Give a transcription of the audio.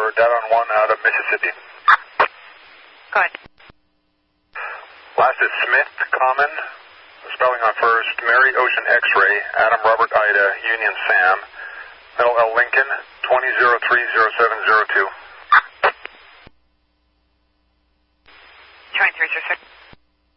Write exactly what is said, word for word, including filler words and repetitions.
for data on one out of Mississippi. Go ahead. Last is Smith, Common, spelling on first, Mary Ocean X-Ray, Adam Robert Ida, Union Sam, L L Lincoln, twenty zero three zero seven zero two.